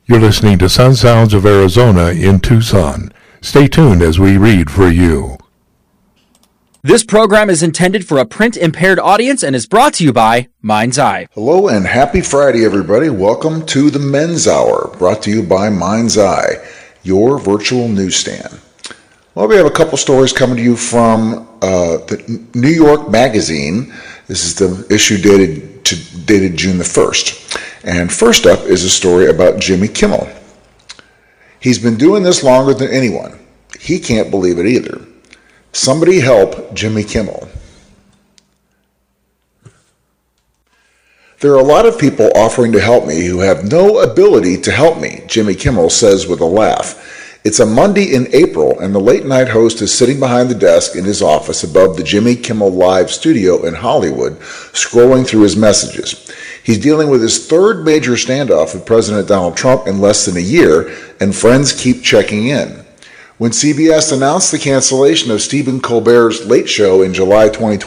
You're listening to Sun Sounds of Arizona in Tucson. Stay tuned as we read for you. This program is intended for a print-impaired audience and is brought to you by Mind's Eye. Hello and happy Friday, everybody. Welcome to the Men's Hour, brought to you by Mind's Eye, your virtual newsstand. Well, we have a couple stories coming to you from the New York Magazine. This is the issue dated June the 1st. And first up is a story about Jimmy Kimmel. He's been doing this longer than anyone. He can't believe it either. Somebody help Jimmy Kimmel. There are a lot of people offering to help me who have no ability to help me, Jimmy Kimmel says with a laugh. It's a Monday in April, and the late-night host is sitting behind the desk in his office above the Jimmy Kimmel Live studio in Hollywood, scrolling through his messages. He's dealing with his third major standoff with President Donald Trump in less than a year, and friends keep checking in. When CBS announced the cancellation of Stephen Colbert's Late Show in July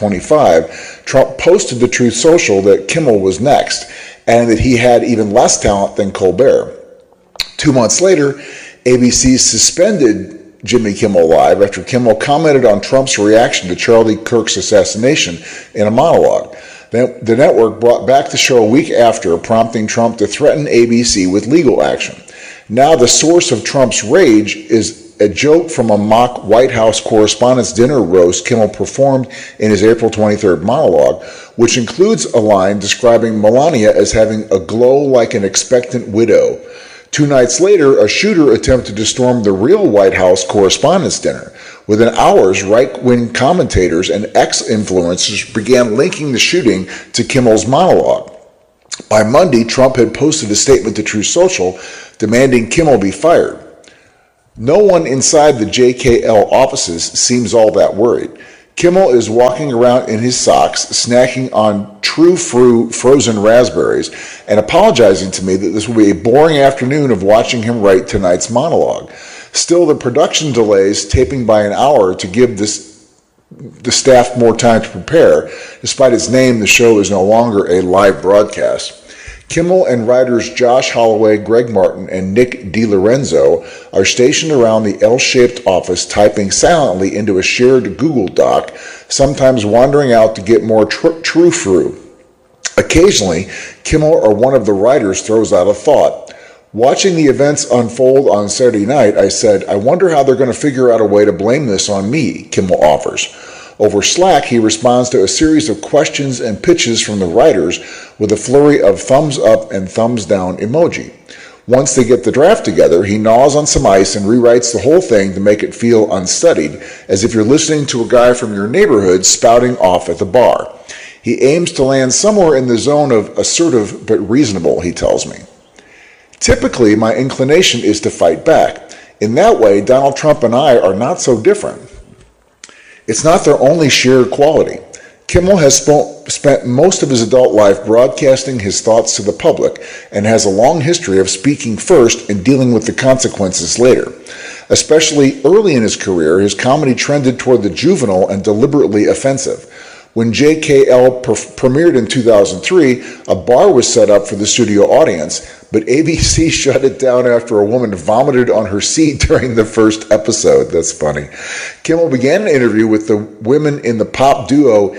2025, Trump posted to Truth Social that Kimmel was next, and that he had even less talent than Colbert. 2 months later, ABC suspended Jimmy Kimmel Live after Kimmel commented on Trump's reaction to Charlie Kirk's assassination in a monologue. The network brought back the show a week after, prompting Trump to threaten ABC with legal action. Now the source of Trump's rage is a joke from a mock White House Correspondents' Dinner roast Kimmel performed in his April 23rd monologue, which includes a line describing Melania as having a glow like an expectant widow. 2 nights later, a shooter attempted to storm the real White House Correspondents' Dinner. Within hours, right-wing commentators and ex-influencers began linking the shooting to Kimmel's monologue. By Monday, Trump had posted a statement to Truth Social demanding Kimmel be fired. No one inside the JKL offices seems all that worried. Kimmel is walking around in his socks, snacking on True Fruit frozen raspberries, and apologizing to me that this will be a boring afternoon of watching him write tonight's monologue. Still, the production delays taping by an hour to give the staff more time to prepare. Despite its name, the show is no longer a live broadcast. Kimmel and writers Josh Holloway, Greg Martin, and Nick DiLorenzo are stationed around the L-shaped office typing silently into a shared Google Doc, sometimes wandering out to get more true fruit. Occasionally, Kimmel or one of the writers throws out a thought. Watching the events unfold on Saturday night, I said, I wonder how they're going to figure out a way to blame this on me, Kimmel offers. Over Slack, he responds to a series of questions and pitches from the writers with a flurry of thumbs up and thumbs down emoji. Once they get the draft together, he gnaws on some ice and rewrites the whole thing to make it feel unstudied, as if you're listening to a guy from your neighborhood spouting off at the bar. He aims to land somewhere in the zone of assertive but reasonable, he tells me. Typically, my inclination is to fight back. In that way, Donald Trump and I are not so different. It's not their only shared quality. Kimmel has spent most of his adult life broadcasting his thoughts to the public and has a long history of speaking first and dealing with the consequences later. Especially early in his career, his comedy trended toward the juvenile and deliberately offensive. When JKL premiered in 2003, a bar was set up for the studio audience, but ABC shut it down after a woman vomited on her seat during the first episode. That's funny. Kimmel began an interview with the women in the pop duo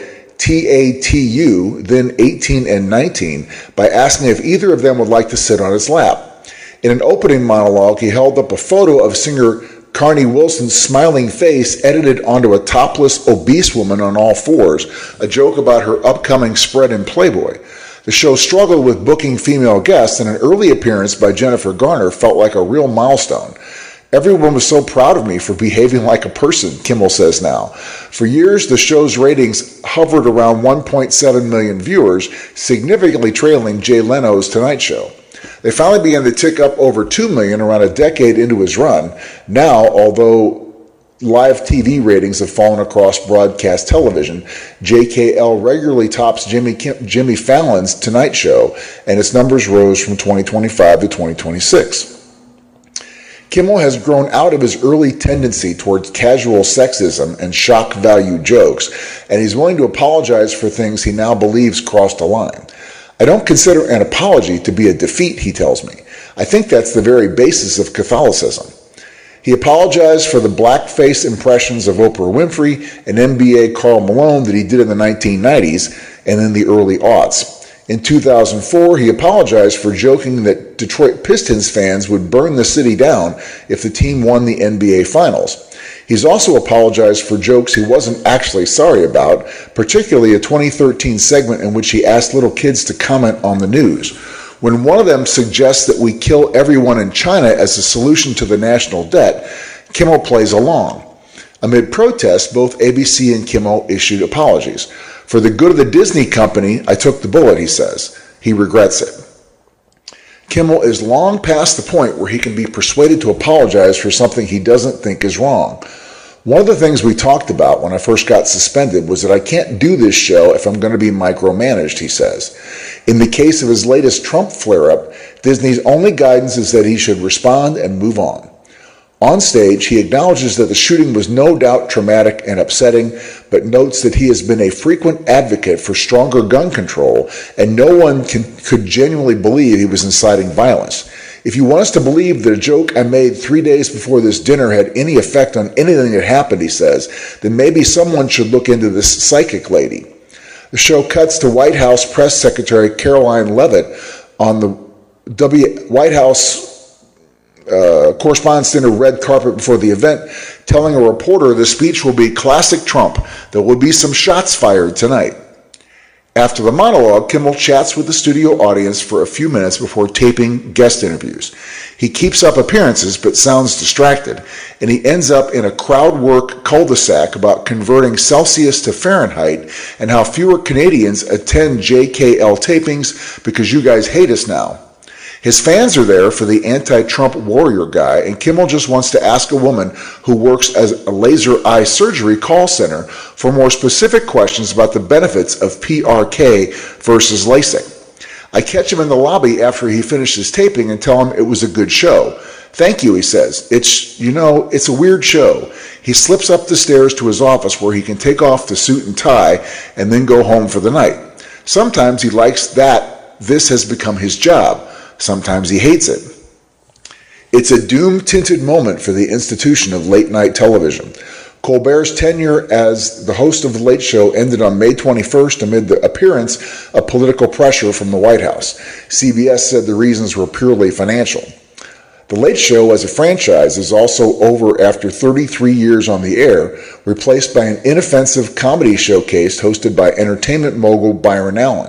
TATU, then 18 and 19, by asking if either of them would like to sit on his lap. In an opening monologue, he held up a photo of singer Carney Wilson's smiling face edited onto a topless, obese woman on all fours, a joke about her upcoming spread in Playboy. The show struggled with booking female guests, and an early appearance by Jennifer Garner felt like a real milestone. Everyone was so proud of me for behaving like a person, Kimmel says now. For years, the show's ratings hovered around 1.7 million viewers, significantly trailing Jay Leno's Tonight Show. They finally began to tick up over 2 million around a decade into his run. Now, although live TV ratings have fallen across broadcast television, JKL regularly tops Jimmy Fallon's Tonight Show, and its numbers rose from 2025 to 2026. Kimmel has grown out of his early tendency towards casual sexism and shock value jokes, and he's willing to apologize for things he now believes crossed a line. I don't consider an apology to be a defeat, he tells me. I think that's the very basis of Catholicism. He apologized for the blackface impressions of Oprah Winfrey and NBA Karl Malone that he did in the 1990s and in the early aughts. In 2004, he apologized for joking that Detroit Pistons fans would burn the city down if the team won the NBA Finals. He's also apologized for jokes he wasn't actually sorry about, particularly a 2013 segment in which he asked little kids to comment on the news. When one of them suggests that we kill everyone in China as a solution to the national debt, Kimmel plays along. Amid protests, both ABC and Kimmel issued apologies. For the good of the Disney company, I took the bullet, he says. He regrets it. Kimmel is long past the point where he can be persuaded to apologize for something he doesn't think is wrong. One of the things we talked about when I first got suspended was that I can't do this show if I'm going to be micromanaged, he says. In the case of his latest Trump flare-up, Disney's only guidance is that he should respond and move on. On stage, he acknowledges that the shooting was no doubt traumatic and upsetting, but notes that he has been a frequent advocate for stronger gun control, and no one could genuinely believe he was inciting violence. If you want us to believe that a joke I made 3 days before this dinner had any effect on anything that happened, he says, then maybe someone should look into this psychic lady. The show cuts to White House Press Secretary Caroline Leavitt on the White House Correspondents' Dinner red carpet before the event, telling a reporter the speech will be classic Trump. There will be some shots fired tonight. After the monologue, Kimmel chats with the studio audience for a few minutes before taping guest interviews. He keeps up appearances but sounds distracted, and he ends up in a crowd work cul-de-sac about converting Celsius to Fahrenheit and how fewer Canadians attend JKL tapings because you guys hate us now. His fans are there for the anti-Trump warrior guy, and Kimmel just wants to ask a woman who works as a laser eye surgery call center for more specific questions about the benefits of PRK versus LASIK. I catch him in the lobby after he finishes taping and tell him it was a good show. Thank you, he says. It's a weird show. He slips up the stairs to his office where he can take off the suit and tie and then go home for the night. Sometimes he likes that this has become his job. Sometimes he hates it. It's a doom-tinted moment for the institution of late-night television. Colbert's tenure as the host of The Late Show ended on May 21st amid the appearance of political pressure from the White House. CBS said the reasons were purely financial. The Late Show as a franchise is also over after 33 years on the air, replaced by an inoffensive comedy showcase hosted by entertainment mogul Byron Allen.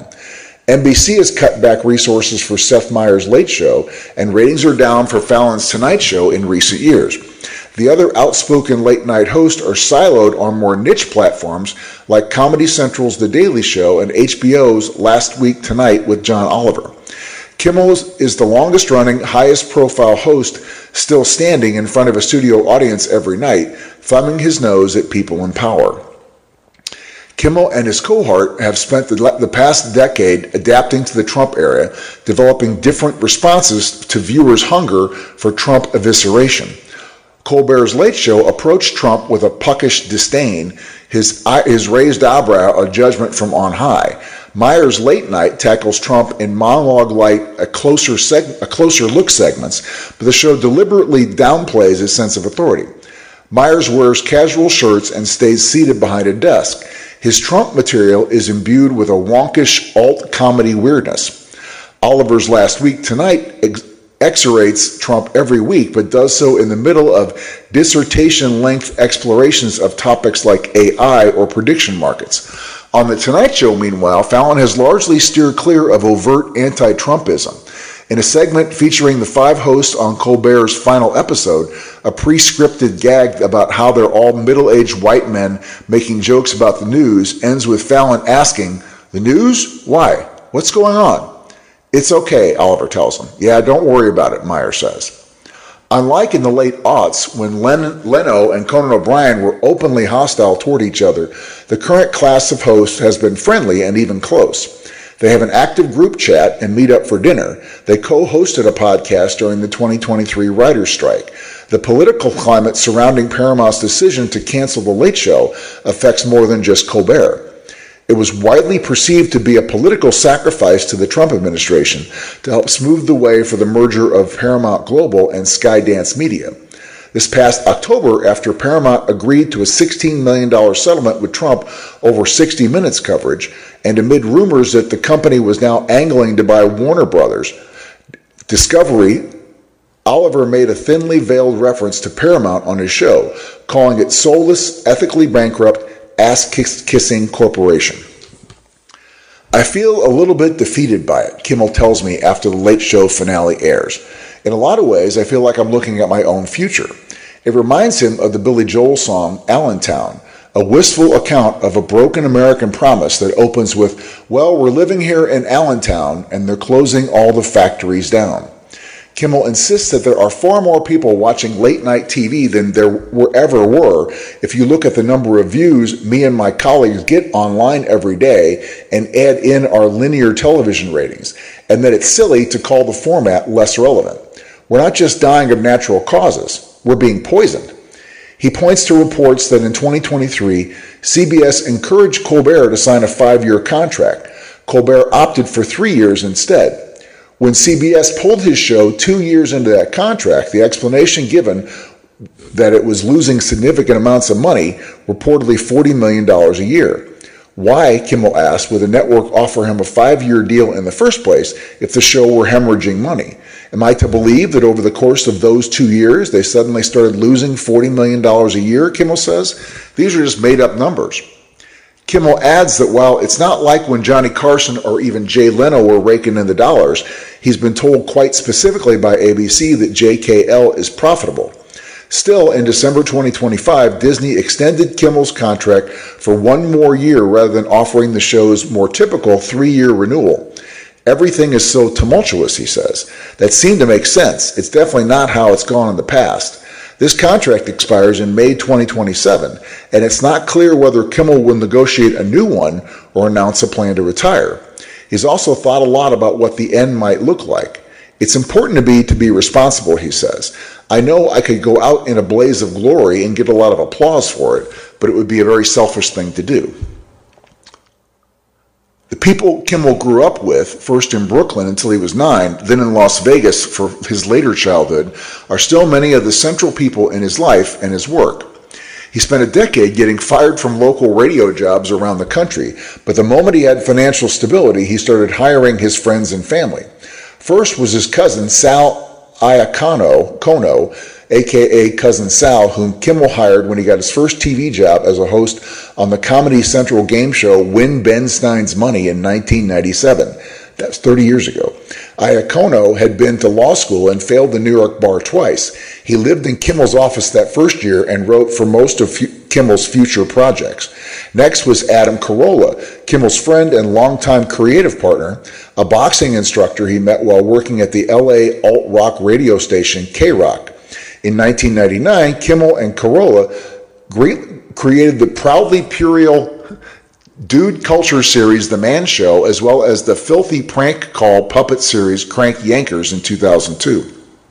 NBC has cut back resources for Seth Meyers' Late Show, and ratings are down for Fallon's Tonight Show in recent years. The other outspoken late-night hosts are siloed on more niche platforms like Comedy Central's The Daily Show and HBO's Last Week Tonight with John Oliver. Kimmel is the longest-running, highest-profile host still standing in front of a studio audience every night, thumbing his nose at people in power. Kimmel and his cohort have spent the past decade adapting to the Trump era, developing different responses to viewers' hunger for Trump evisceration. Colbert's Late Show approached Trump with a puckish disdain, his raised eyebrow a judgment from on high. Meyers' Late Night tackles Trump in monologue-like, a closer look segments, but the show deliberately downplays his sense of authority. Meyers wears casual shirts and stays seated behind a desk. His Trump material is imbued with a wonkish alt-comedy weirdness. Oliver's Last Week Tonight execrates Trump every week, but does so in the middle of dissertation-length explorations of topics like AI or prediction markets. On The Tonight Show, meanwhile, Fallon has largely steered clear of overt anti-Trumpism. In a segment featuring the 5 hosts on Colbert's final episode, a pre-scripted gag about how they're all middle-aged white men making jokes about the news ends with Fallon asking, "The news? Why? What's going on?" "It's okay," Oliver tells him. "Yeah, don't worry about it," Meyer says. Unlike in the late aughts, when Leno and Conan O'Brien were openly hostile toward each other, the current class of hosts has been friendly and even close. They have an active group chat and meet up for dinner. They co-hosted a podcast during the 2023 writers' strike. The political climate surrounding Paramount's decision to cancel The Late Show affects more than just Colbert. It was widely perceived to be a political sacrifice to the Trump administration to help smooth the way for the merger of Paramount Global and Skydance Media. This past October, after Paramount agreed to a $16 million settlement with Trump over 60 Minutes coverage, and amid rumors that the company was now angling to buy Warner Brothers Discovery, Oliver made a thinly veiled reference to Paramount on his show, calling it soulless, ethically bankrupt, ass-kissing corporation. I feel a little bit defeated by it, Kimmel tells me after the Late Show finale airs. In a lot of ways, I feel like I'm looking at my own future. It reminds him of the Billy Joel song, Allentown, a wistful account of a broken American promise that opens with, well, we're living here in Allentown and they're closing all the factories down. Kimmel insists that there are far more people watching late-night TV than there ever were if you look at the number of views me and my colleagues get online every day and add in our linear television ratings, and that it's silly to call the format less relevant. We're not just dying of natural causes, we're being poisoned. He points to reports that in 2023, CBS encouraged Colbert to sign a 5-year contract. Colbert opted for 3 years instead. When CBS pulled his show 2 years into that contract, the explanation given that it was losing significant amounts of money, reportedly $40 million a year. Why, Kimmel asked, would the network offer him a 5-year deal in the first place if the show were hemorrhaging money? Am I to believe that over the course of those 2 years, they suddenly started losing $40 million a year, Kimmel says? These are just made-up numbers. Kimmel adds that while it's not like when Johnny Carson or even Jay Leno were raking in the dollars, he's been told quite specifically by ABC that JKL is profitable. Still, in December 2025, Disney extended Kimmel's contract for 1 more year rather than offering the show's more typical 3-year renewal. Everything is so tumultuous, he says. That seemed to make sense. It's definitely not how it's gone in the past. This contract expires in May 2027, and it's not clear whether Kimmel will negotiate a new one or announce a plan to retire. He's also thought a lot about what the end might look like. It's important to be responsible, he says. I know I could go out in a blaze of glory and get a lot of applause for it, but it would be a very selfish thing to do. The people Kimmel grew up with, first in Brooklyn until he was 9, then in Las Vegas for his later childhood, are still many of the central people in his life and his work. He spent a decade getting fired from local radio jobs around the country, but the moment he had financial stability, he started hiring his friends and family. First was his cousin, Sal Iacono, a.k.a. Cousin Sal, whom Kimmel hired when he got his first TV job as a host on the Comedy Central game show Win Ben Stein's Money in 1997. That's 30 years ago. Iacono had been to law school and failed the New York bar twice. He lived in Kimmel's office that first year and wrote for most of Kimmel's future projects. Next was Adam Carolla, Kimmel's friend and longtime creative partner, a boxing instructor he met while working at the LA alt-rock radio station K-Rock. In 1999, Kimmel and Carolla created the proudly puerile Dude Culture series The Man Show, as well as the filthy prank call puppet series Crank Yankers in 2002.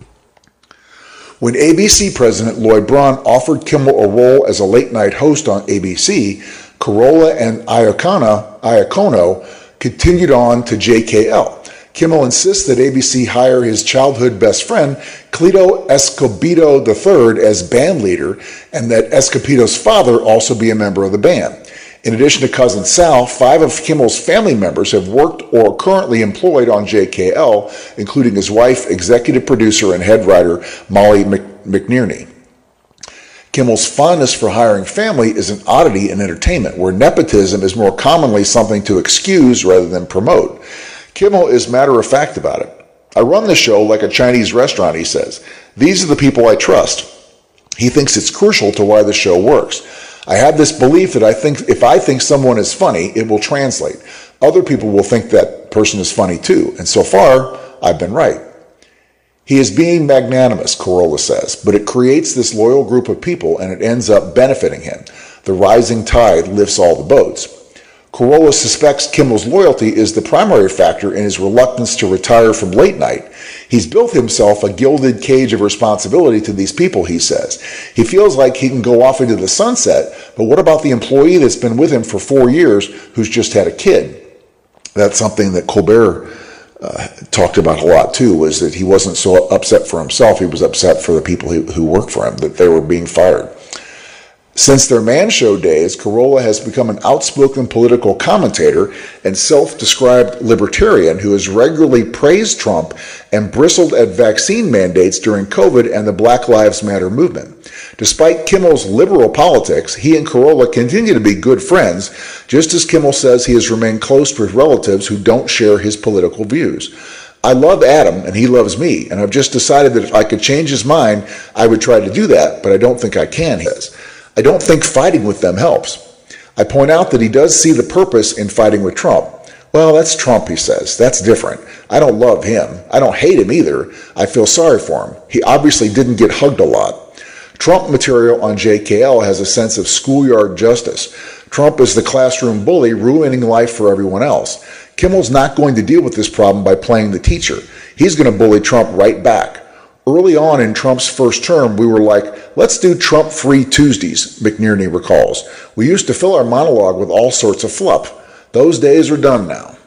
When ABC President Lloyd Braun offered Kimmel a role as a late-night host on ABC, Carolla and Iacono continued on to JKL. Kimmel insists that ABC hire his childhood best friend, Cleto Escobedo III, as band leader, and that Escobedo's father also be a member of the band. In addition to Cousin Sal, 5 of Kimmel's family members have worked or are currently employed on JKL, including his wife, executive producer, and head writer Molly McNerney. Kimmel's fondness for hiring family is an oddity in entertainment, where nepotism is more commonly something to excuse rather than promote. Kimmel is matter-of-fact about it. I run the show like a Chinese restaurant, he says. These are the people I trust. He thinks it's crucial to why the show works. I have this belief that if I think someone is funny, it will translate. Other people will think that person is funny too, and so far, I've been right. He is being magnanimous, Carolla says, but it creates this loyal group of people and it ends up benefiting him. The rising tide lifts all the boats. Carolla suspects Kimmel's loyalty is the primary factor in his reluctance to retire from late night. He's built himself a gilded cage of responsibility to these people, he says. He feels like he can go off into the sunset, but what about the employee that's been with him for 4 years who's just had a kid? That's something that Colbert talked about a lot too, was that he wasn't so upset for himself, he was upset for the people who work for him, that they were being fired. Since their Man Show days, Carolla has become an outspoken political commentator and self-described libertarian who has regularly praised Trump and bristled at vaccine mandates during COVID and the Black Lives Matter movement. Despite Kimmel's liberal politics, he and Carolla continue to be good friends, just as Kimmel says he has remained close with relatives who don't share his political views. I love Adam and he loves me, and I've just decided that if I could change his mind, I would try to do that, but I don't think I can, he says. I don't think fighting with them helps. I point out that he does see the purpose in fighting with Trump. Well, that's Trump, he says. That's different. I don't love him. I don't hate him either. I feel sorry for him. He obviously didn't get hugged a lot. Trump material on JKL has a sense of schoolyard justice. Trump is the classroom bully ruining life for everyone else. Kimmel's not going to deal with this problem by playing the teacher. He's going to bully Trump right back. Early on in Trump's first term, we were like, let's do Trump-free Tuesdays, McNerney recalls. We used to fill our monologue with all sorts of fluff. Those days are done now.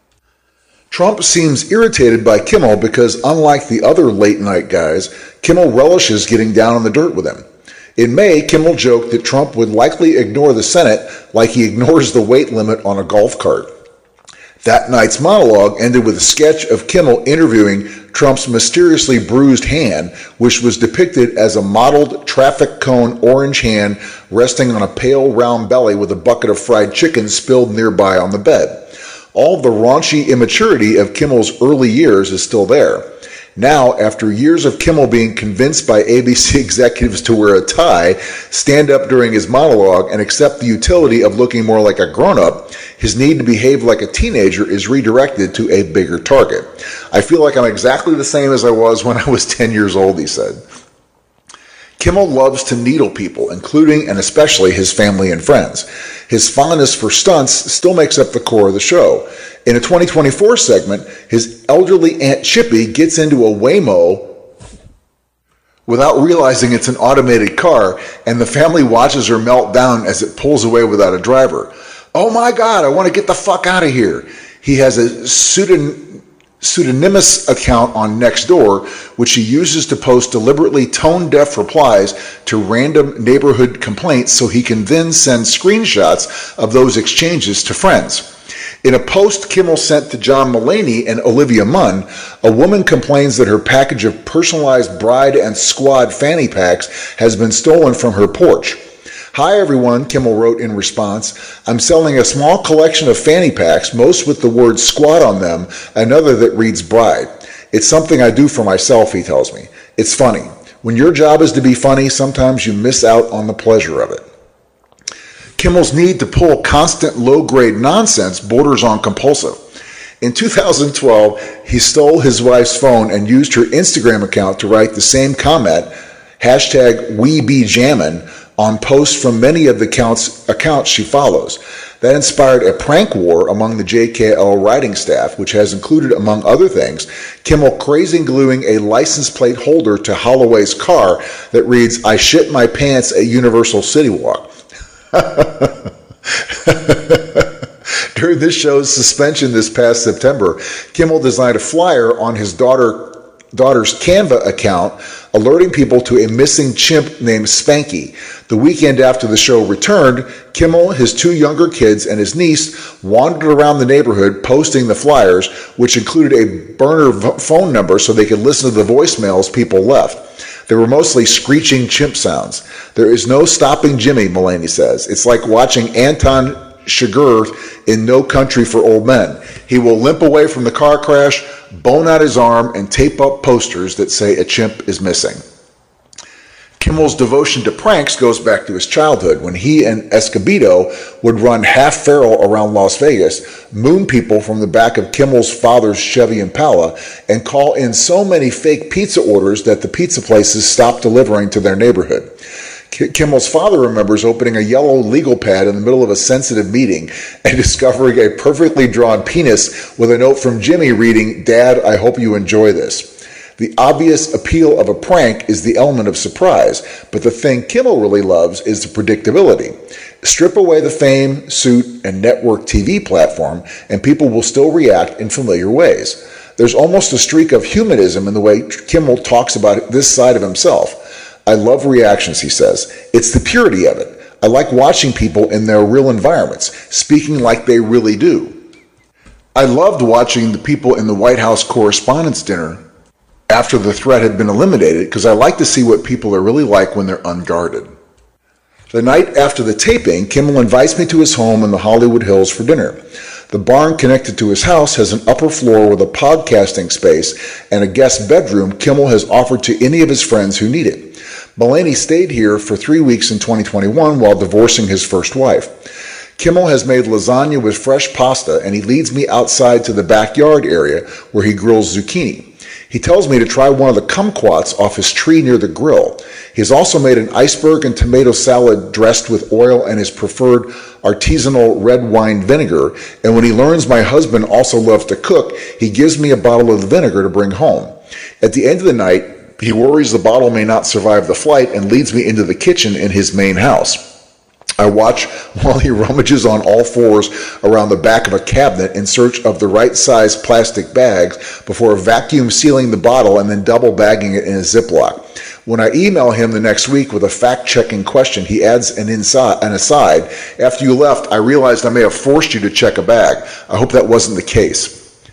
Trump seems irritated by Kimmel because, unlike the other late-night guys, Kimmel relishes getting down in the dirt with him. In May, Kimmel joked that Trump would likely ignore the Senate like he ignores the weight limit on a golf cart. That night's monologue ended with a sketch of Kimmel interviewing Trump's mysteriously bruised hand, which was depicted as a modeled traffic cone orange hand resting on a pale round belly with a bucket of fried chicken spilled nearby on the bed. All the raunchy immaturity of Kimmel's early years is still there. Now, after years of Kimmel being convinced by ABC executives to wear a tie, stand up during his monologue, and accept the utility of looking more like a grown-up, his need to behave like a teenager is redirected to a bigger target. I feel like I'm exactly the same as I was when I was 10 years old, he said. Kimmel loves to needle people, including and especially his family and friends. His fondness for stunts still makes up the core of the show. In a 2024 segment, his elderly Aunt Chippy gets into a Waymo without realizing it's an automated car, and the family watches her melt down as it pulls away without a driver. Oh my God, I want to get the fuck out of here. He has a pseudonymous account on Nextdoor, which he uses to post deliberately tone-deaf replies to random neighborhood complaints so he can then send screenshots of those exchanges to friends. In a post Kimmel sent to John Mulaney and Olivia Munn, a woman complains that her package of personalized bride and squad fanny packs has been stolen from her porch. Hi everyone, Kimmel wrote in response. I'm selling a small collection of fanny packs, most with the word squad on them, another that reads bride. It's something I do for myself, he tells me. It's funny. When your job is to be funny, sometimes you miss out on the pleasure of it. Kimmel's need to pull constant low-grade nonsense borders on compulsive. In 2012, he stole his wife's phone and used her Instagram account to write the same comment, #WeBeJammin', on posts from many of the accounts she follows. That inspired a prank war among the JKL writing staff, which has included, among other things, Kimmel crazy gluing a license plate holder to Holloway's car that reads, "I shit my pants at Universal City Walk." During this show's suspension this past September, Kimmel designed a flyer on his daughter's Canva account alerting people to a missing chimp named Spanky. The weekend after the show returned, Kimmel, his two younger kids, and his niece wandered around the neighborhood posting the flyers, which included a burner phone number so they could listen to the voicemails people left. They were mostly screeching chimp sounds. There is no stopping Jimmy, Mulaney says. It's like watching Anton Chigurh in No Country for Old Men. He will limp away from the car crash, bone out his arm, and tape up posters that say a chimp is missing. Kimmel's devotion to pranks goes back to his childhood when he and Escobedo would run half feral around Las Vegas, moon people from the back of Kimmel's father's Chevy Impala, and call in so many fake pizza orders that the pizza places stopped delivering to their neighborhood. Kimmel's father remembers opening a yellow legal pad in the middle of a sensitive meeting and discovering a perfectly drawn penis with a note from Jimmy reading, "Dad, I hope you enjoy this." The obvious appeal of a prank is the element of surprise, but the thing Kimmel really loves is the predictability. Strip away the fame, suit, and network TV platform, and people will still react in familiar ways. There's almost a streak of humanism in the way Kimmel talks about this side of himself. I love reactions, he says. It's the purity of it. I like watching people in their real environments, speaking like they really do. I loved watching the people in the White House Correspondents' Dinner after the threat had been eliminated because I like to see what people are really like when they're unguarded. The night after the taping, Kimmel invites me to his home in the Hollywood Hills for dinner. The barn connected to his house has an upper floor with a podcasting space and a guest bedroom Kimmel has offered to any of his friends who need it. Mulaney stayed here for 3 weeks in 2021 while divorcing his first wife. Kimmel has made lasagna with fresh pasta, and he leads me outside to the backyard area where he grills zucchini. He tells me to try one of the kumquats off his tree near the grill. He has also made an iceberg and tomato salad dressed with oil and his preferred artisanal red wine vinegar, and when he learns my husband also loves to cook, he gives me a bottle of the vinegar to bring home. At the end of the night, he worries the bottle may not survive the flight and leads me into the kitchen in his main house. I watch while he rummages on all fours around the back of a cabinet in search of the right size plastic bags before vacuum sealing the bottle and then double bagging it in a Ziploc. When I email him the next week with a fact-checking question, he adds an aside. After you left, I realized I may have forced you to check a bag. I hope that wasn't the case.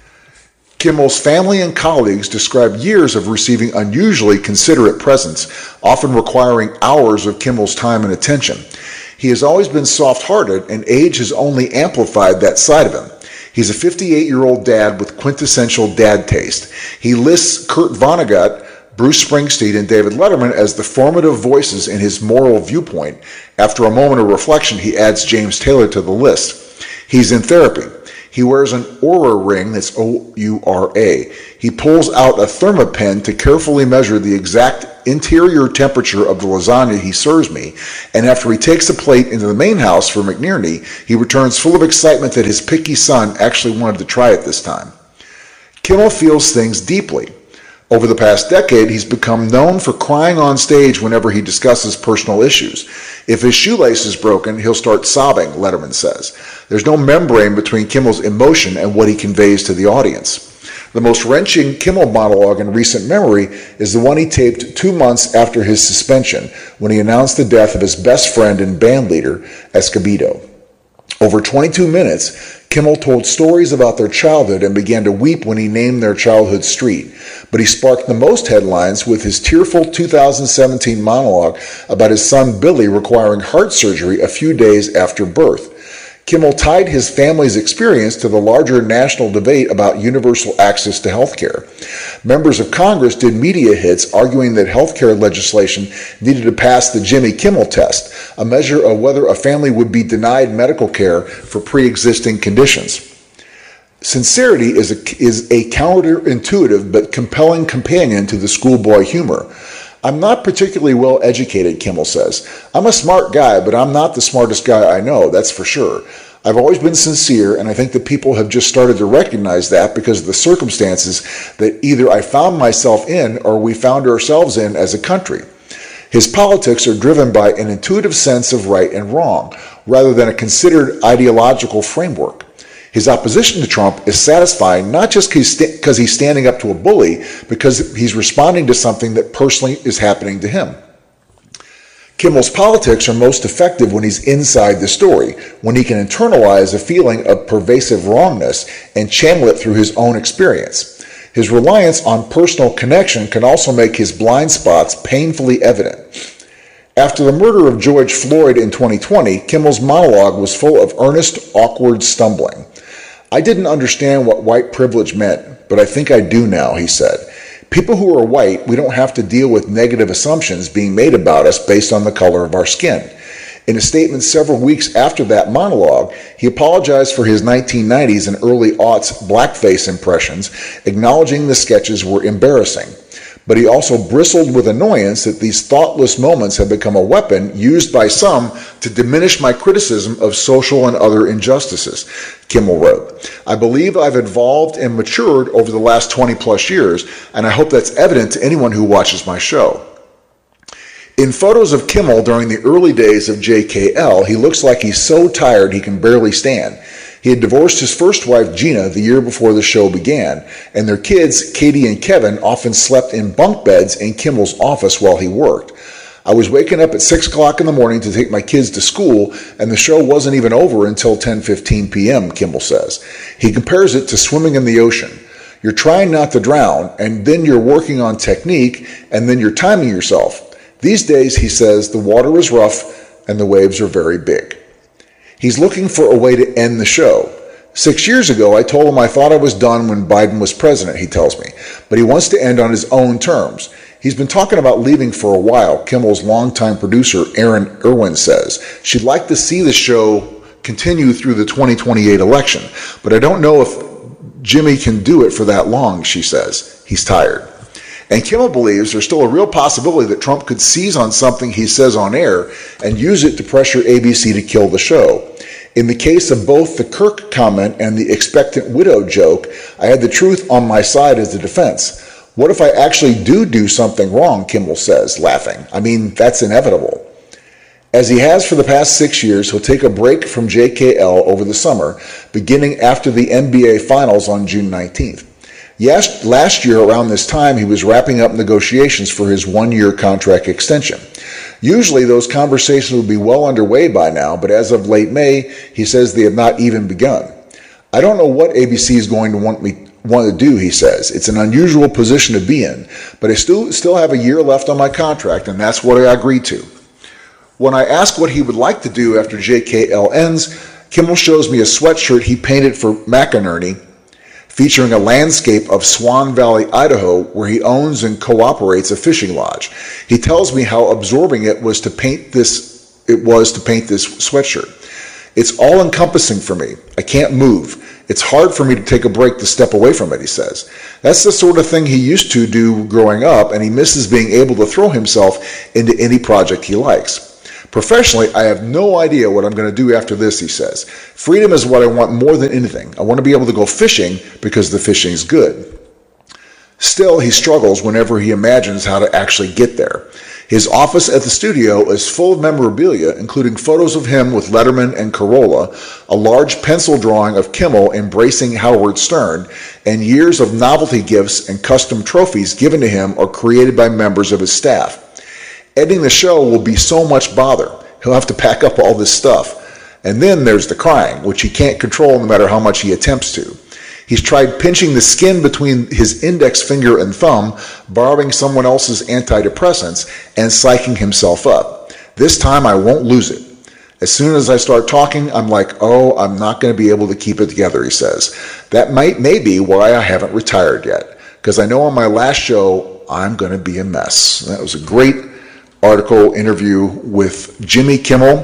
Kimmel's family and colleagues describe years of receiving unusually considerate presents, often requiring hours of Kimmel's time and attention. He has always been soft-hearted, and age has only amplified that side of him. He's a 58-year-old dad with quintessential dad taste. He lists Kurt Vonnegut, Bruce Springsteen, and David Letterman as the formative voices in his moral viewpoint. After a moment of reflection, he adds James Taylor to the list. He's in therapy. He wears an Oura ring, that's O-U-R-A. He pulls out a Thermapen to carefully measure the exact interior temperature of the lasagna he serves me, and after he takes the plate into the main house for McNierney, he returns full of excitement that his picky son actually wanted to try it this time. Kimmel feels things deeply. Over the past decade, he's become known for crying on stage whenever he discusses personal issues. If his shoelace is broken, he'll start sobbing, Letterman says. There's no membrane between Kimmel's emotion and what he conveys to the audience. The most wrenching Kimmel monologue in recent memory is the one he taped 2 months after his suspension, when he announced the death of his best friend and bandleader, Escobedo. Over 22 minutes, Kimmel told stories about their childhood and began to weep when he named their childhood street. But he sparked the most headlines with his tearful 2017 monologue about his son Billy requiring heart surgery a few days after birth. Kimmel tied his family's experience to the larger national debate about universal access to health care. Members of Congress did media hits arguing that health care legislation needed to pass the Jimmy Kimmel test, a measure of whether a family would be denied medical care for pre-existing conditions. Sincerity is a counterintuitive but compelling companion to the schoolboy humor. I'm not particularly well educated, Kimmel says. I'm a smart guy, but I'm not the smartest guy I know, that's for sure. I've always been sincere, and I think that people have just started to recognize that because of the circumstances that either I found myself in or we found ourselves in as a country. His politics are driven by an intuitive sense of right and wrong, rather than a considered ideological framework. His opposition to Trump is satisfying not just because he's standing up to a bully, because he's responding to something that personally is happening to him. Kimmel's politics are most effective when he's inside the story, when he can internalize a feeling of pervasive wrongness and channel it through his own experience. His reliance on personal connection can also make his blind spots painfully evident. After the murder of George Floyd in 2020, Kimmel's monologue was full of earnest, awkward stumbling. I didn't understand what white privilege meant, but I think I do now, he said. People who are white, we don't have to deal with negative assumptions being made about us based on the color of our skin. In a statement several weeks after that monologue, he apologized for his 1990s and early aughts blackface impressions, acknowledging the sketches were embarrassing. But he also bristled with annoyance that these thoughtless moments have become a weapon used by some to diminish my criticism of social and other injustices, Kimmel wrote. I believe I've evolved and matured over the last 20 plus years, and I hope that's evident to anyone who watches my show. In photos of Kimmel during the early days of JKL, he looks like he's so tired he can barely stand. He had divorced his first wife, Gina, the year before the show began, and their kids, Katie and Kevin, often slept in bunk beds in Kimmel's office while he worked. I was waking up at 6 o'clock in the morning to take my kids to school, and the show wasn't even over until 10:15 p.m., Kimmel says. He compares it to swimming in the ocean. You're trying not to drown, and then you're working on technique, and then you're timing yourself. These days, he says, the water is rough and the waves are very big. He's looking for a way to end the show. 6 years ago, I told him I thought I was done when Biden was president, he tells me, but he wants to end on his own terms. He's been talking about leaving for a while, Kimmel's longtime producer, Erin Irwin, says. She'd like to see the show continue through the 2028 election, but I don't know if Jimmy can do it for that long, she says. He's tired. And Kimmel believes there's still a real possibility that Trump could seize on something he says on air and use it to pressure ABC to kill the show. In the case of both the Kirk comment and the expectant widow joke, I had the truth on my side as the defense. What if I actually do something wrong, Kimmel says, laughing. I mean, that's inevitable. As he has for the past 6 years, he'll take a break from JKL over the summer, beginning after the NBA Finals on June 19th. Yes, last year around this time, he was wrapping up negotiations for his one-year contract extension. Usually those conversations would be well underway by now, but as of late May, he says they have not even begun. I don't know what ABC is going to want to do, he says. It's an unusual position to be in, but I still have a year left on my contract, and that's what I agreed to. When I ask what he would like to do after JKL ends, Kimmel shows me a sweatshirt he painted for McInerney, featuring a landscape of Swan Valley, Idaho, where he owns and cooperates a fishing lodge. He tells me how absorbing it was to paint this sweatshirt. It's all-encompassing for me. I can't move. It's hard for me to take a break to step away from it, he says. That's the sort of thing he used to do growing up, and he misses being able to throw himself into any project he likes. Professionally, I have no idea what I'm going to do after this, he says. Freedom is what I want more than anything. I want to be able to go fishing because the fishing's good. Still, he struggles whenever he imagines how to actually get there. His office at the studio is full of memorabilia, including photos of him with Letterman and Carolla, a large pencil drawing of Kimmel embracing Howard Stern, and years of novelty gifts and custom trophies given to him or created by members of his staff. Editing the show will be so much bother. He'll have to pack up all this stuff. And then there's the crying, which he can't control no matter how much he attempts to. He's tried pinching the skin between his index finger and thumb, borrowing someone else's antidepressants, and psyching himself up. This time I won't lose it. As soon as I start talking, I'm like, oh, I'm not going to be able to keep it together, he says. That may be why I haven't retired yet, because I know on my last show, I'm going to be a mess. That was a great article interview with Jimmy Kimmel,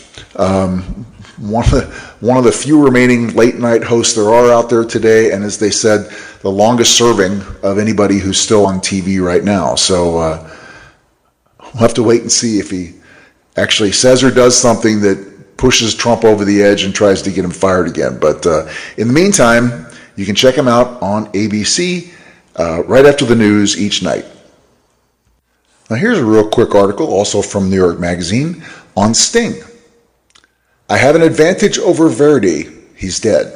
one of the few remaining late night hosts there are out there today, and as they said, the longest serving of anybody who's still on TV right now. So we'll have to wait and see if he actually says or does something that pushes Trump over the edge and tries to get him fired again. But in the meantime, you can check him out on ABC right after the news each night. Now here's a real quick article, also from New York Magazine, on Sting. I have an advantage over Verdi. He's dead.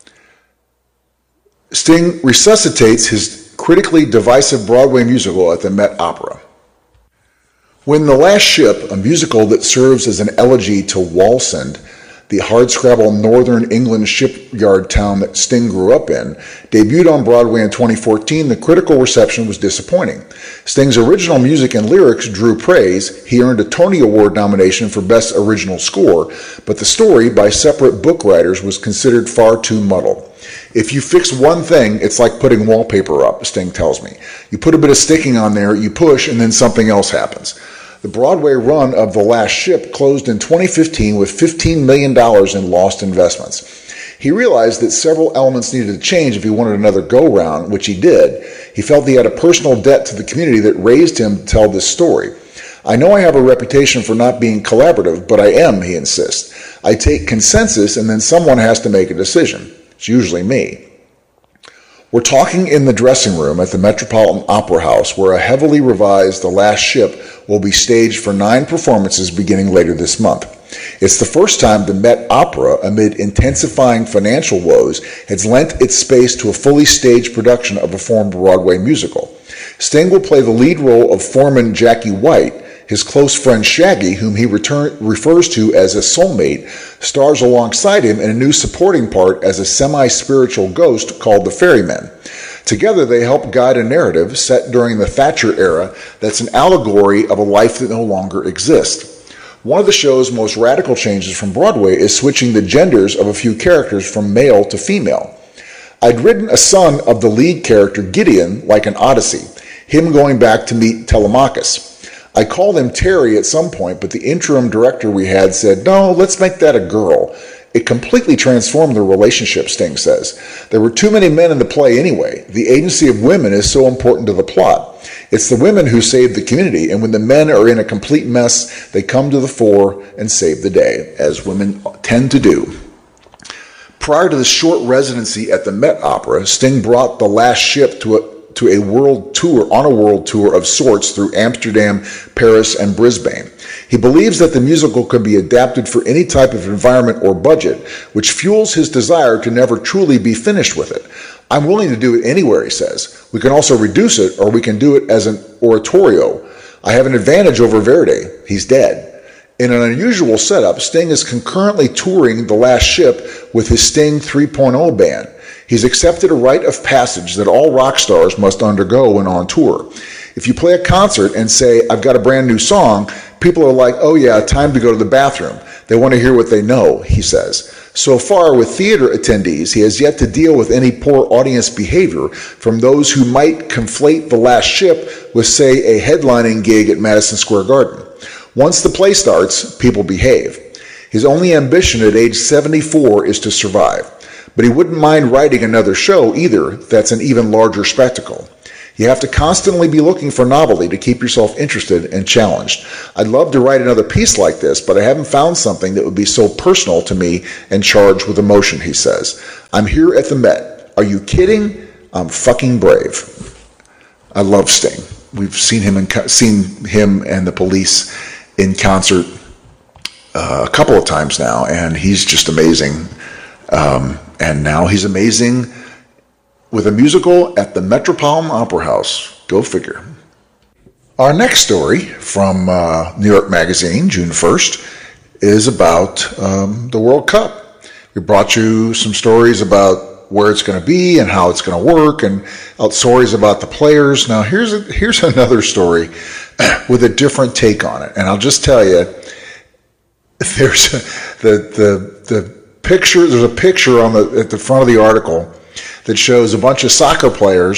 Sting resuscitates his critically divisive Broadway musical at the Met Opera. When The Last Ship, a musical that serves as an elegy to Wallsend, the hardscrabble northern England shipyard town that Sting grew up in, debuted on Broadway in 2014, the critical reception was disappointing. Sting's original music and lyrics drew praise. He earned a Tony Award nomination for Best Original Score, but the story, by separate book writers, was considered far too muddled. If you fix one thing, it's like putting wallpaper up, Sting tells me. You put a bit of sticking on there, you push, and then something else happens. The Broadway run of The Last Ship closed in 2015 with $15 million in lost investments. He realized that several elements needed to change if he wanted another go-round, which he did. He felt he had a personal debt to the community that raised him to tell this story. I know I have a reputation for not being collaborative, but I am, he insists. I take consensus and then someone has to make a decision. It's usually me. We're talking in the dressing room at the Metropolitan Opera House, where a heavily revised The Last Ship will be staged for 9 performances beginning later this month. It's the first time the Met Opera, amid intensifying financial woes, has lent its space to a fully staged production of a former Broadway musical. Sting will play the lead role of foreman Jackie White. His close friend Shaggy, whom he refers to as a soulmate, stars alongside him in a new supporting part as a semi-spiritual ghost called the Ferryman. Together they help guide a narrative set during the Thatcher era that's an allegory of a life that no longer exists. One of the show's most radical changes from Broadway is switching the genders of a few characters from male to female. I'd written a son of the lead character Gideon like an Odyssey, him going back to meet Telemachus. I called him Terry at some point, but the interim director we had said, no, let's make that a girl. It completely transformed the relationship, Sting says. There were too many men in the play anyway. The agency of women is so important to the plot. It's the women who save the community, and when the men are in a complete mess, they come to the fore and save the day, as women tend to do. Prior to the short residency at the Met Opera, Sting brought The Last Ship to a world tour of sorts through Amsterdam, Paris, and Brisbane. He believes that the musical can be adapted for any type of environment or budget, which fuels his desire to never truly be finished with it. I'm willing to do it anywhere, he says. We can also reduce it, or we can do it as an oratorio. I have an advantage over Verdi. He's dead. In an unusual setup, Sting is concurrently touring The Last Ship with his Sting 3.0 band. He's accepted a rite of passage that all rock stars must undergo when on tour. If you play a concert and say, I've got a brand new song, people are like, oh yeah, time to go to the bathroom. They want to hear what they know, he says. So far, with theater attendees, he has yet to deal with any poor audience behavior from those who might conflate The Last Ship with, say, a headlining gig at Madison Square Garden. Once the play starts, people behave. His only ambition at age 74 is to survive. But he wouldn't mind writing another show either that's an even larger spectacle. You have to constantly be looking for novelty to keep yourself interested and challenged. I'd love to write another piece like this, but I haven't found something that would be so personal to me and charged with emotion, he says. I'm here at the Met. Are you kidding? I'm fucking brave. I love Sting. We've seen him and the Police in concert a couple of times now, and he's just amazing. And now he's amazing with a musical at the Metropolitan Opera House. Go figure. Our next story from New York Magazine, June 1st, is about the World Cup. We brought you some stories about where it's going to be and how it's going to work, and stories about the players. Now, here's another story with a different take on it. And I'll just tell you, there's the picture. There's a picture at the front of the article that shows a bunch of soccer players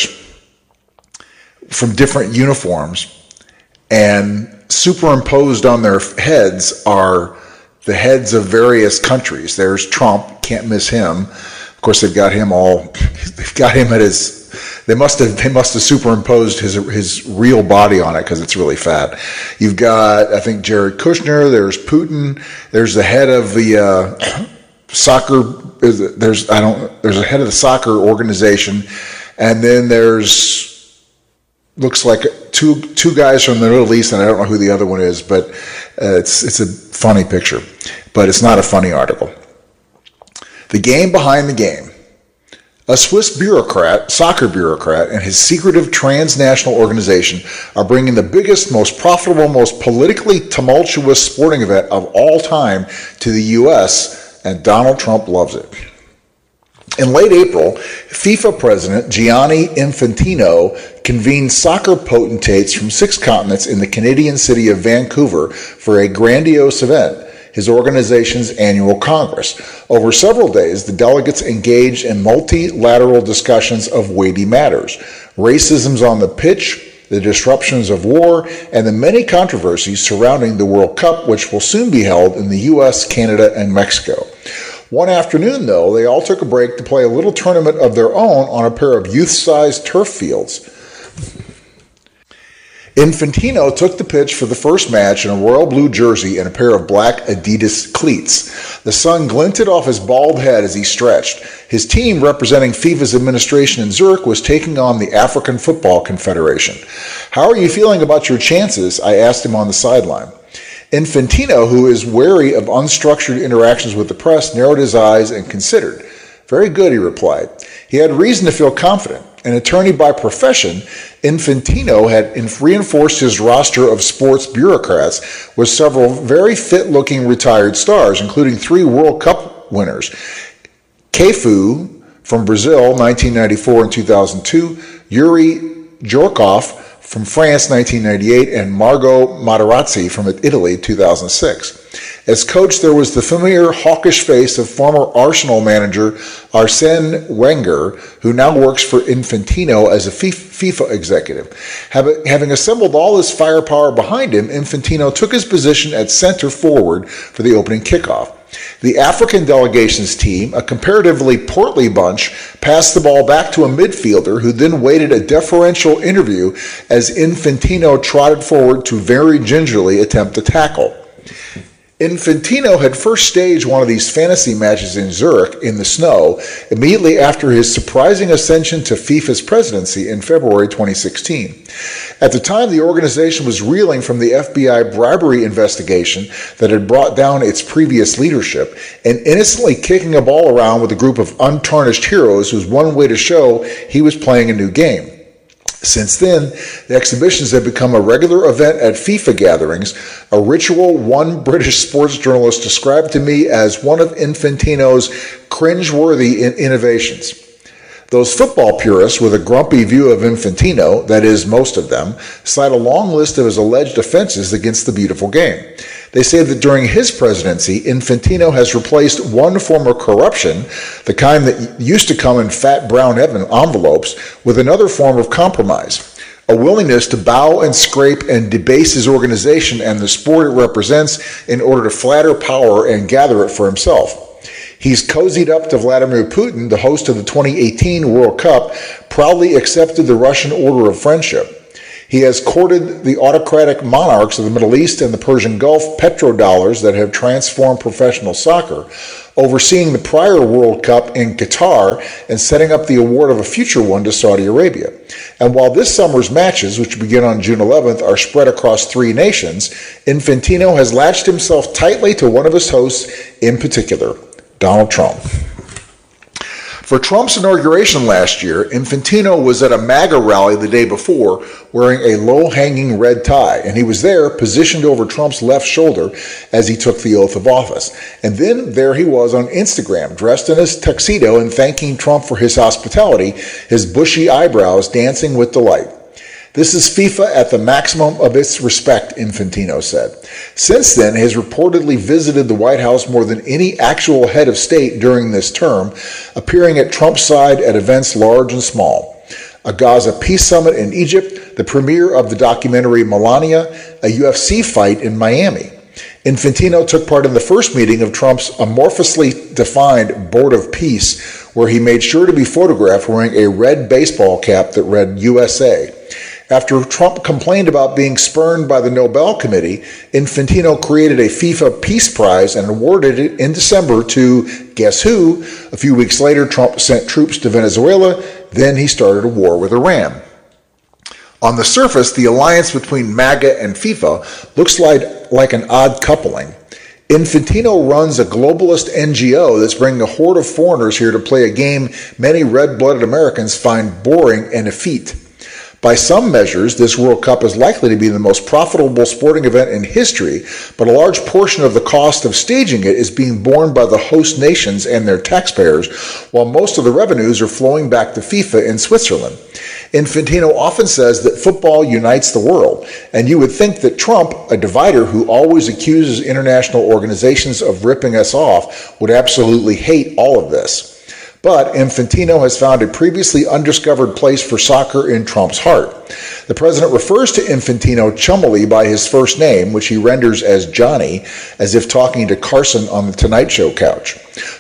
from different uniforms, and superimposed on their heads are the heads of various countries. There's Trump, can't miss him. Of course, they've got him at his. They must have superimposed his real body on it because it's really fat. You've got, I think, Jared Kushner. There's Putin. There's the head of the soccer. There's a head of the soccer organization, and then looks like two guys from the Middle East, and I don't know who the other one is, but it's a funny picture, but it's not a funny article. The game behind the game. A Swiss soccer bureaucrat, and his secretive transnational organization are bringing the biggest, most profitable, most politically tumultuous sporting event of all time to the U.S., and Donald Trump loves it. In late April, FIFA President Gianni Infantino convened soccer potentates from 6 continents in the Canadian city of Vancouver for a grandiose event, his organization's annual Congress. Over several days, the delegates engaged in multilateral discussions of weighty matters: racisms on the pitch, the disruptions of war, and the many controversies surrounding the World Cup, which will soon be held in the U.S., Canada, and Mexico. One afternoon, though, they all took a break to play a little tournament of their own on a pair of youth-sized turf fields. Infantino took the pitch for the first match in a royal blue jersey and a pair of black Adidas cleats. The sun glinted off his bald head as he stretched. His team, representing FIFA's administration in Zurich, was taking on the African Football Confederation. "How are you feeling about your chances?" I asked him on the sideline. Infantino, who is wary of unstructured interactions with the press, narrowed his eyes and considered. "Very good," he replied. He had reason to feel confident. An attorney by profession, Infantino had reinforced his roster of sports bureaucrats with several very fit-looking retired stars, including 3 World Cup winners. Cafu from Brazil, 1994 and 2002, Yuri Djorkaeff from France, 1998, and Margot Materazzi from Italy, 2006. As coach, there was the familiar hawkish face of former Arsenal manager Arsene Wenger, who now works for Infantino as a FIFA executive. Having assembled all his firepower behind him, Infantino took his position at center forward for the opening kickoff. The African delegation's team, a comparatively portly bunch, passed the ball back to a midfielder who then waited a deferential interview as Infantino trotted forward to very gingerly attempt a tackle. Infantino had first staged one of these fantasy matches in Zurich in the snow immediately after his surprising ascension to FIFA's presidency in February 2016. At the time, the organization was reeling from the FBI bribery investigation that had brought down its previous leadership and innocently kicking a ball around with a group of untarnished heroes was one way to show he was playing a new game. Since then, the exhibitions have become a regular event at FIFA gatherings, a ritual one British sports journalist described to me as one of Infantino's cringe-worthy innovations. Those football purists with a grumpy view of Infantino, that is, most of them, cite a long list of his alleged offenses against the beautiful game. They say that during his presidency, Infantino has replaced one form of corruption, the kind that used to come in fat brown envelopes, with another form of compromise, a willingness to bow and scrape and debase his organization and the sport it represents in order to flatter power and gather it for himself. He's cozied up to Vladimir Putin, the host of the 2018 World Cup, proudly accepted the Russian Order of Friendship. He has courted the autocratic monarchs of the Middle East and the Persian Gulf petrodollars that have transformed professional soccer, overseeing the prior World Cup in Qatar and setting up the award of a future one to Saudi Arabia. And while this summer's matches, which begin on June 11th, are spread across 3 nations, Infantino has latched himself tightly to one of his hosts in particular, Donald Trump. For Trump's inauguration last year, Infantino was at a MAGA rally the day before wearing a low-hanging red tie, and he was there positioned over Trump's left shoulder as he took the oath of office. And then there he was on Instagram, dressed in his tuxedo and thanking Trump for his hospitality, his bushy eyebrows dancing with delight. This is FIFA at the maximum of its respect, Infantino said. Since then, he has reportedly visited the White House more than any actual head of state during this term, appearing at Trump's side at events large and small. A Gaza peace summit in Egypt, the premiere of the documentary Melania, a UFC fight in Miami. Infantino took part in the first meeting of Trump's amorphously defined Board of Peace, where he made sure to be photographed wearing a red baseball cap that read USA. After Trump complained about being spurned by the Nobel Committee, Infantino created a FIFA Peace Prize and awarded it in December to, guess who? A few weeks later, Trump sent troops to Venezuela. Then he started a war with Iran. On the surface, the alliance between MAGA and FIFA looks like an odd coupling. Infantino runs a globalist NGO that's bringing a horde of foreigners here to play a game many red-blooded Americans find boring and effete. By some measures, this World Cup is likely to be the most profitable sporting event in history, but a large portion of the cost of staging it is being borne by the host nations and their taxpayers, while most of the revenues are flowing back to FIFA in Switzerland. Infantino often says that football unites the world, and you would think that Trump, a divider who always accuses international organizations of ripping us off, would absolutely hate all of this. But Infantino has found a previously undiscovered place for soccer in Trump's heart. The president refers to Infantino chummily by his first name, which he renders as Johnny, as if talking to Carson on the Tonight Show couch.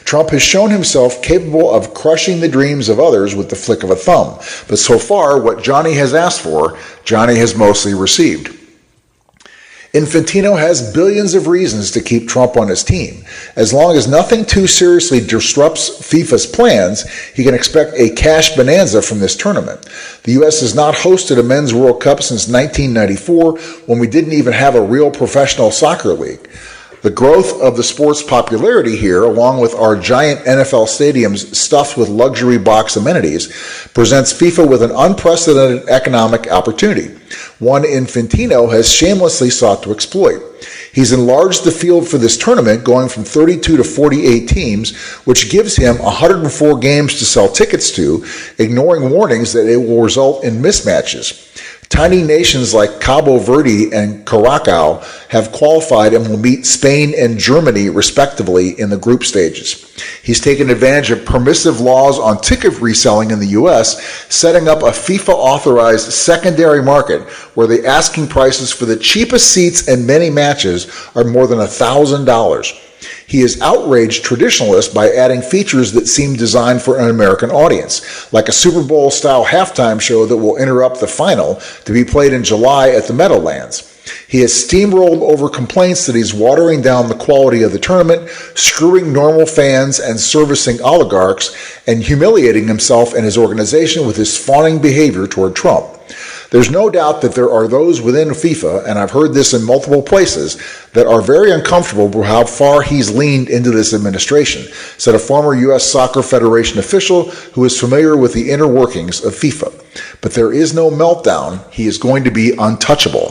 Trump has shown himself capable of crushing the dreams of others with the flick of a thumb. But so far, what Johnny has asked for, Johnny has mostly received. Infantino has billions of reasons to keep Trump on his team. As long as nothing too seriously disrupts FIFA's plans, he can expect a cash bonanza from this tournament. The U.S. has not hosted a Men's World Cup since 1994, when we didn't even have a real professional soccer league. The growth of the sport's popularity here, along with our giant NFL stadiums stuffed with luxury box amenities, presents FIFA with an unprecedented economic opportunity, one Infantino has shamelessly sought to exploit. He's enlarged the field for this tournament, going from 32 to 48 teams, which gives him 104 games to sell tickets to, ignoring warnings that it will result in mismatches. Tiny nations like Cabo Verde and Curacao have qualified and will meet Spain and Germany, respectively, in the group stages. He's taken advantage of permissive laws on ticket reselling in the U.S., setting up a FIFA-authorized secondary market where the asking prices for the cheapest seats in many matches are more than $1,000. He has outraged traditionalists by adding features that seem designed for an American audience, like a Super Bowl-style halftime show that will interrupt the final to be played in July at the Meadowlands. He has steamrolled over complaints that he's watering down the quality of the tournament, screwing normal fans and servicing oligarchs, and humiliating himself and his organization with his fawning behavior toward Trump. There's no doubt that there are those within FIFA, and I've heard this in multiple places, that are very uncomfortable with how far he's leaned into this administration, said a former U.S. Soccer Federation official who is familiar with the inner workings of FIFA. But there is no meltdown. He is going to be untouchable.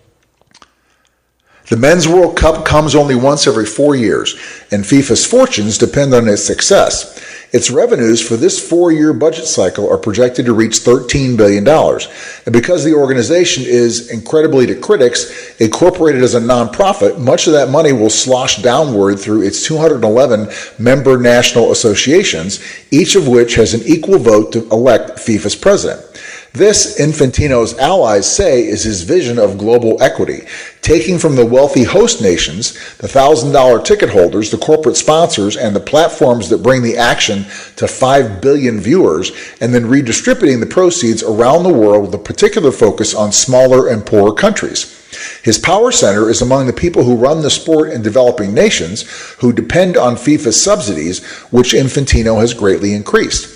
The Men's World Cup comes only once every 4 years, and FIFA's fortunes depend on its success. Its revenues for this 4-year budget cycle are projected to reach $13 billion. And because the organization is, incredibly to critics, incorporated as a nonprofit, much of that money will slosh downward through its 211 member national associations, each of which has an equal vote to elect FIFA's president. This, Infantino's allies say, is his vision of global equity, taking from the wealthy host nations, the $1,000 ticket holders, the corporate sponsors, and the platforms that bring the action to 5 billion viewers, and then redistributing the proceeds around the world with a particular focus on smaller and poorer countries. His power center is among the people who run the sport in developing nations, who depend on FIFA's subsidies, which Infantino has greatly increased.